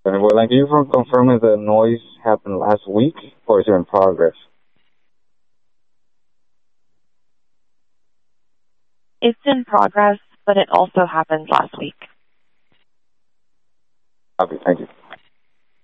Well, can you confirm if the noise happened last week or is it in progress? It's in progress, but it also happened last week. Okay, thank you.